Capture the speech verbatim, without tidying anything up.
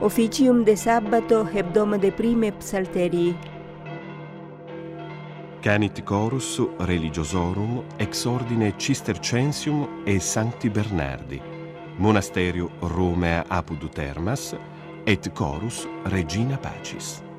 Officium de sabbato hebdomade prime psalterii. Canit chorus religiosorum ex ordine Cistercensium e Sancti Bernardi, monasterio Romea apud Termas, et chorus Regina Pacis.